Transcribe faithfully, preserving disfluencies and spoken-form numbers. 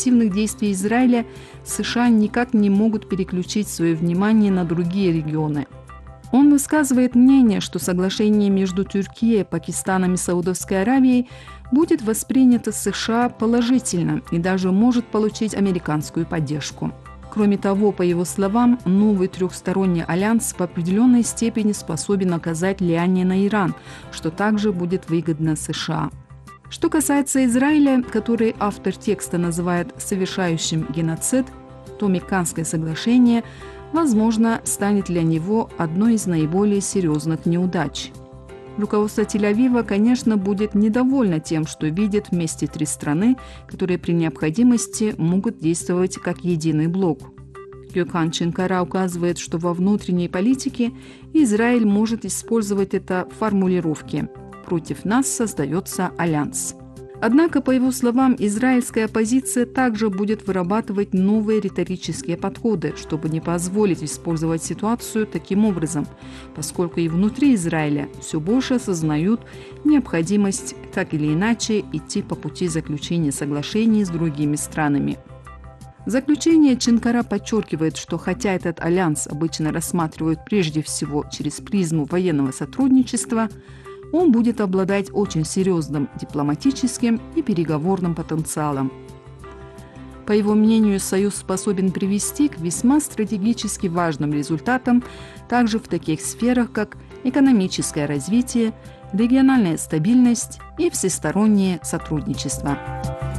агрессивных действий Израиля США никак не могут переключить свое внимание на другие регионы. Он высказывает мнение, что соглашение между Турцией, Пакистаном и Саудовской Аравией будет воспринято США положительно и даже может получить американскую поддержку. Кроме того, по его словам, новый трехсторонний альянс в определенной степени способен оказать влияние на Иран, что также будет выгодно США. Что касается Израиля, который автор текста называет совершающим геноцид, то Мекканское соглашение, возможно, станет для него одной из наиболее серьезных неудач. Руководство Тель-Авива, конечно, будет недовольно тем, что видит вместе три страны, которые при необходимости могут действовать как единый блок. Гёкан Чинкара указывает, что во внутренней политике Израиль может использовать это в формулировке «против нас создается альянс». Однако, по его словам, израильская оппозиция также будет вырабатывать новые риторические подходы, чтобы не позволить использовать ситуацию таким образом, поскольку и внутри Израиля все больше осознают необходимость так или иначе идти по пути заключения соглашений с другими странами. В заключение Чинкара подчеркивает, что хотя этот альянс обычно рассматривают прежде всего через призму военного сотрудничества, он будет обладать очень серьезным дипломатическим и переговорным потенциалом. По его мнению, Союз способен привести к весьма стратегически важным результатам также в таких сферах, как экономическое развитие, региональная стабильность и всестороннее сотрудничество.